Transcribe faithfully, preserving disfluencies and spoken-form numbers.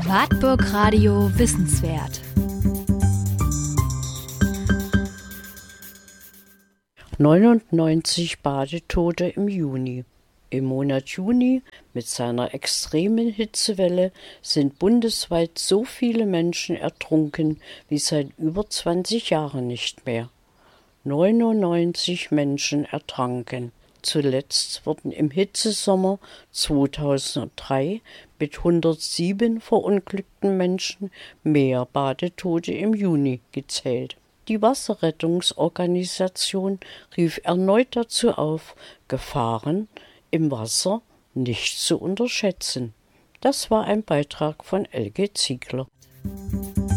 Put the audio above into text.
Wartburg Radio Wissenswert. neunundneunzig Badetote im Juni. Im Monat Juni mit seiner extremen Hitzewelle sind bundesweit so viele Menschen ertrunken wie seit über zwanzig Jahren nicht mehr. neunundneunzig Menschen ertranken. Zuletzt wurden im Hitzesommer zweitausenddrei mit hundertsieben verunglückten Menschen mehr Badetote im Juni gezählt. Die Wasserrettungsorganisation rief erneut dazu auf, Gefahren im Wasser nicht zu unterschätzen. Das war ein Beitrag von Elke Ziegler.